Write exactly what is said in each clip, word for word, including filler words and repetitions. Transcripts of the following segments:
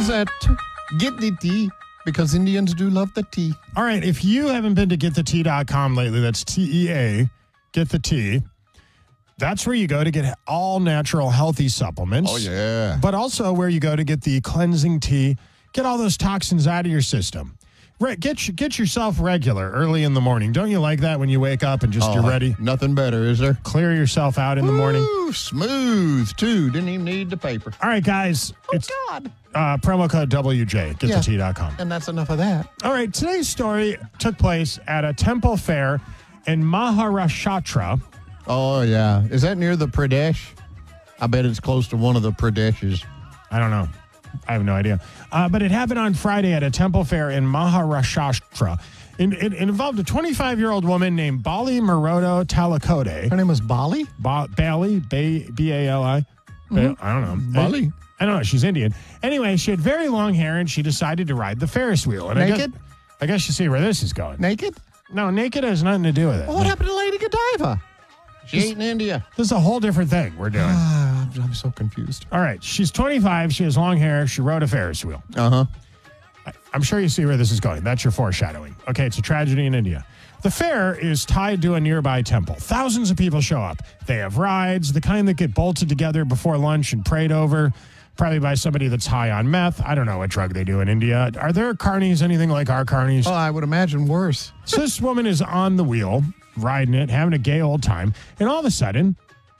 is at Get the Tea, because Indians do love the tea. All right, if you haven't been to get the tea dot com lately, that's T E A, Get the Tea. That's where you go to get all natural healthy supplements. Oh, yeah. But also where you go to get the cleansing tea, get all those toxins out of your system. Re- get get yourself regular early in the morning. Don't you like that when you wake up and just Oh, you're ready? Nothing better, is there? Clear yourself out in the morning. Ooh, smooth, too. Didn't even need the paper. All right, guys. Oh, it's God. uh, promo code W J, get the tea dot com. And that's enough of that. All right, today's story took place at a temple fair in Maharashtra. Oh, yeah. Is that near the Pradesh? I bet it's close to one of the Pradeshes. I don't know. I have no idea. Uh, but it happened on Friday at a temple fair in Maharashtra. It, it, it involved a twenty-five-year-old woman named Bali Maroto Talakode. Her name was Bali? Ba- Bali, B A L I. Mm-hmm. I don't know. Bali? I, I don't know. She's Indian. Anyway, she had very long hair, and she decided to ride the Ferris wheel. And Naked? I guess, I guess you see where this is going. Naked? No, naked has nothing to do with it. Well, what happened to Lady Godiva? She ate in India. This is a whole different thing we're doing. Ah, I'm so confused. All right. She's twenty-five. She has long hair. She rode a Ferris wheel. Uh-huh. I, I'm sure you see where this is going. That's your foreshadowing. Okay, it's a tragedy in India. The fair is tied to a nearby temple. Thousands of people show up. They have rides, the kind that get bolted together before lunch and prayed over, probably by somebody that's high on meth. I don't know what drug they do in India. Are there carnies anything like our carnies? Oh, I would imagine worse. So this woman is on the wheel, riding it, having a gay old time, and all of a sudden,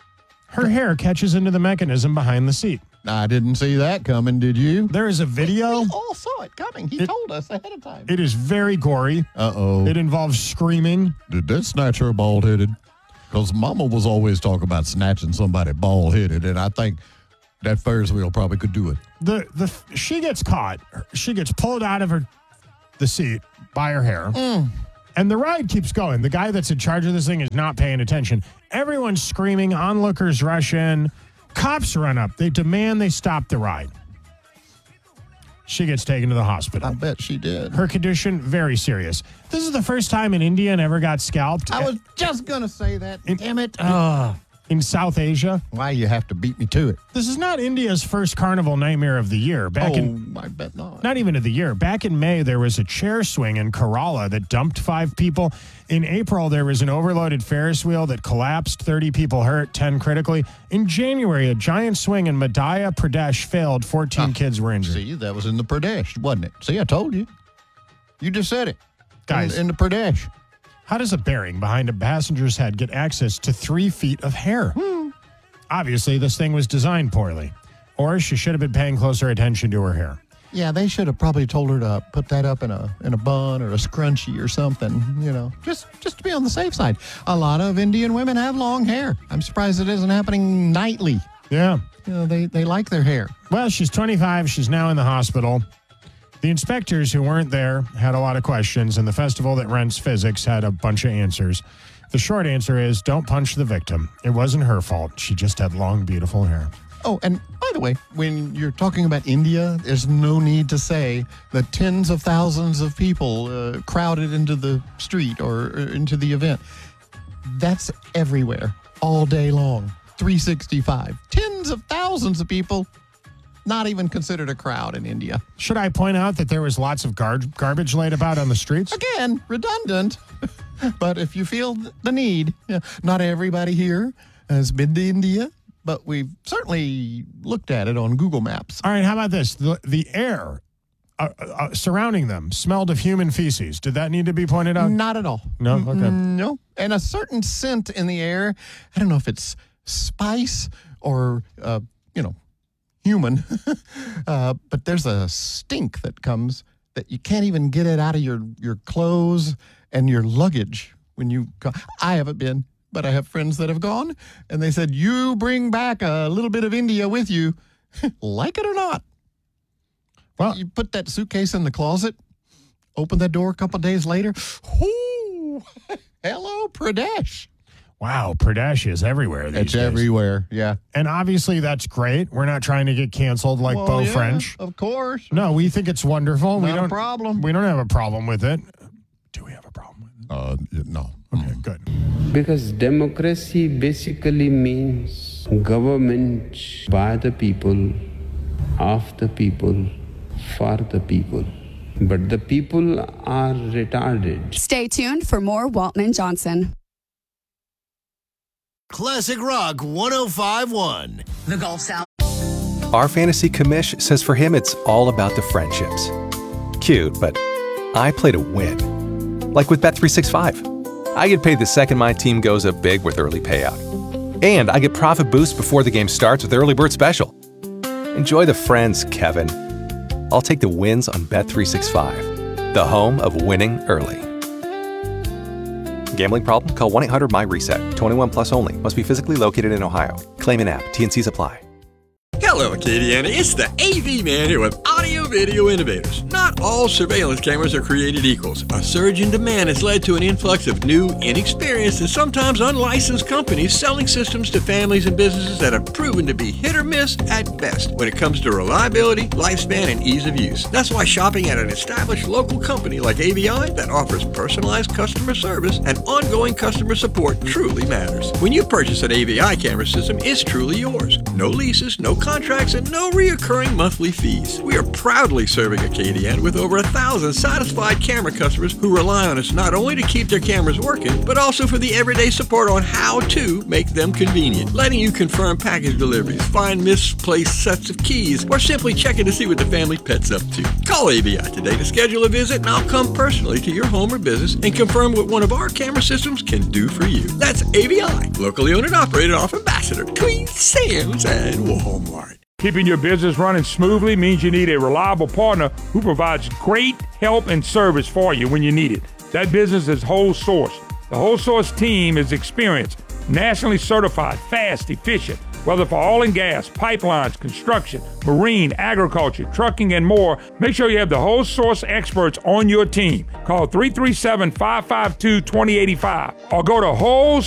her hair catches into the mechanism behind the seat. I didn't see that coming, did you? There is a video. We all saw it coming. He It- told us ahead of time. It is very gory. Uh-oh. It involves screaming. Did that snatch her bald-headed? Because Mama was always talking about snatching somebody bald-headed, and I think that Ferris wheel probably could do it. The the she gets caught. She gets pulled out of her the seat by her hair. Mm. And the ride keeps going. The guy that's in charge of this thing is not paying attention. Everyone's screaming. Onlookers rush in. Cops run up. They demand they stop the ride. She gets taken to the hospital. I bet she did. Her condition, very serious. This is the first time an Indian ever got scalped. I was just going to say that. In- Damn it. Oh. in South Asia. Why you have to beat me to it? This is not India's first carnival nightmare of the year. Back oh, in I bet not. Not even of the year. Back in May, there was a chair swing in Kerala that dumped five people. In April, there was an overloaded Ferris wheel that collapsed, thirty people hurt, ten critically. In January, a giant swing in Madhya Pradesh failed, fourteen Ah, kids were injured. See, that was in the Pradesh, wasn't it? See, I told you. You just said it. Guys. In, in the Pradesh. How does a bearing behind a passenger's head get access to three feet of hair? Hmm. Obviously, this thing was designed poorly. Or she should have been paying closer attention to her hair. Yeah, they should have probably told her to put that up in a in a bun or a scrunchie or something, you know, just just to be on the safe side. A lot of Indian women have long hair. I'm surprised it isn't happening nightly. Yeah. You know, they, they like their hair. Well, she's twenty-five. She's now in the hospital. The inspectors who weren't there had a lot of questions, and the festival that rents physics had a bunch of answers. The short answer is don't punch the victim. It wasn't her fault. She just had long, beautiful hair. Oh, and by the way, when you're talking about India, there's no need to say that tens of thousands of people uh, crowded into the street or, or into the event. That's everywhere, all day long, three sixty-five. Tens of thousands of people, not even considered a crowd in India. Should I point out that there was lots of gar- garbage laid about on the streets? Again, redundant. But if you feel the need, yeah, not everybody here has been to India, but we've certainly looked at it on Google Maps. All right, how about this? The, the air uh, uh, surrounding them smelled of human feces. Did that need to be pointed out? Not at all. No? Okay. No. And a certain scent in the air, I don't know if it's spice or, uh, you know, human, uh, but there's a stink that comes that you can't even get it out of your, your clothes and your luggage when you go. I haven't been, but I have friends that have gone, and they said, you bring back a little bit of India with you, like it or not. Well, You put that suitcase in the closet, open that door a couple of days later, ooh, hello, Pradesh. wow, Pradesh is everywhere these It's days. everywhere, yeah. And obviously that's great. We're not trying to get canceled like Well, Beau yeah, French. Of course. No, we think it's wonderful. we Not a don't problem. We don't have a problem with it. Do we have a problem with it? Uh, no. Okay, good. Because democracy basically means government by the people, of the people, for the people. But the people are retarded. Stay tuned for more Walton and Johnson. Classic Rock one oh five point one. The Gulf South. Our fantasy commish says for him it's all about the friendships. Cute, but I play to win. Like with Bet three sixty-five. I get paid the second my team goes up big with early payout. And I get profit boost before the game starts with Early Bird Special. Enjoy the friends, Kevin. I'll take the wins on Bet three sixty-five, the home of winning early. Gambling problem? Call one eight hundred M Y reset. twenty-one plus only. Must be physically located in Ohio. Claim in app. T N Cs apply. Hello, Acadiana. It's the A V Man here with Audio Video Innovators. Not all surveillance cameras are created equals. A surge in demand has led to an influx of new, inexperienced, and sometimes unlicensed companies selling systems to families and businesses that have proven to be hit or miss at best when it comes to reliability, lifespan, and ease of use. That's why shopping at an established local company like A V I that offers personalized customer service and ongoing customer support truly matters. When you purchase an A V I camera system, it's truly yours. No leases, no contracts, and no reoccurring monthly fees. We are proudly serving Acadiana with over a thousand satisfied camera customers who rely on us not only to keep their cameras working, but also for the everyday support on how to make them convenient, letting you confirm package deliveries, find misplaced sets of keys, or simply checking to see what the family pet's up to. Call A V I today to schedule a visit, and I'll come personally to your home or business and confirm what one of our camera systems can do for you. That's A V I, locally owned and operated off Ambassador, between Sam's and Walmart. Keeping your business running smoothly means you need a reliable partner who provides great help and service for you when you need it. That business is Whole Source. The Whole Source team is experienced, nationally certified, fast, efficient. Whether for oil and gas, pipelines, construction, marine, agriculture, trucking, and more, make sure you have the Whole Source experts on your team. Call three three seven, five five two, two zero eight five or go to whole